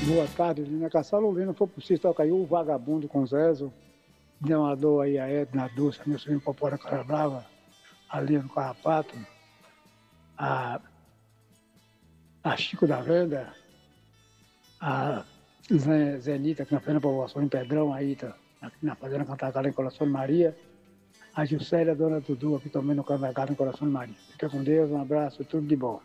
Boa tarde, Lina Caçalolina. Foi possível tocar aí o Vagabundo com Zezo. Deu uma dor aí a Edna, a Dulce, meu sobrinho Popora Cara Brava, ali no Carrapato, a, a Chico da Venda, a Zenita, que na frente da povoação em Pedrão, aí tá, aqui na Fazenda Cantagalo em Coração de Maria, a Juscelia, a Dona Dudu, aqui também no Cantagalo em Coração de Maria. Fica com Deus, um abraço, tudo de bom.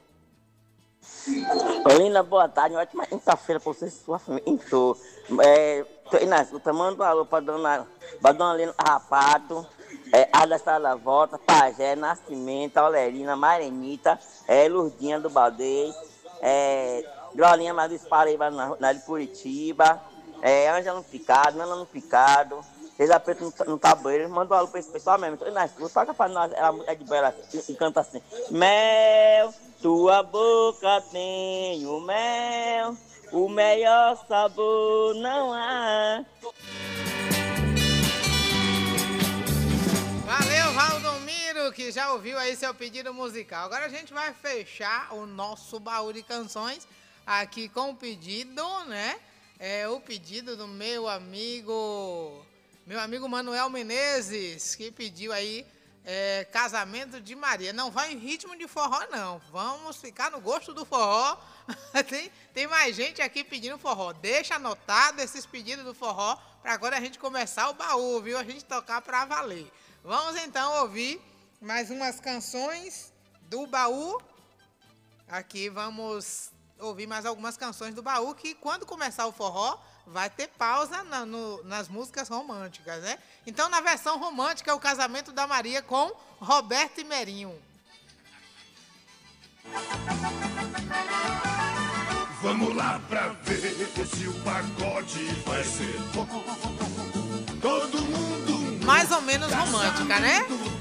Lina, boa tarde, uma ótima quinta-feira para você e sua família. Tô Inácio, tomando alô para dona Lina Carrapato, Ada Sala Volta, Pajé, Nascimento, Aulerina, Marenita, Lurdinha do Baldez, Glorinha Maris Paraíba na de Curitiba, Ângela no Picado, Nana no Picado, César Preto no Tabueiro. Manda um alô para esse pessoal mesmo. Inácio, toca para nós, ela é de Bela e canta assim: Mel, tua boca tem o mel, o melhor sabor não há. Valeu, Valdomiro, que já ouviu aí seu pedido musical. Agora a gente vai fechar o nosso baú de canções aqui com o pedido, né? O pedido do meu amigo Manuel Menezes, que pediu aí Casamento de Maria. Não vai em ritmo de forró, não. Vamos ficar no gosto do forró. Tem mais gente aqui pedindo forró. Deixa anotado esses pedidos do forró para agora a gente começar o baú, viu? A gente tocar para valer. Vamos então ouvir mais umas canções do baú. Aqui vamos ouvir mais algumas canções do baú, que quando começar o forró vai ter pausa nas músicas românticas, né? Então, na versão romântica, é o Casamento da Maria com Roberto e Merinho. Vamos lá pra ver se o pagode vai ser bom. Todo mundo mais ou menos romântica, né?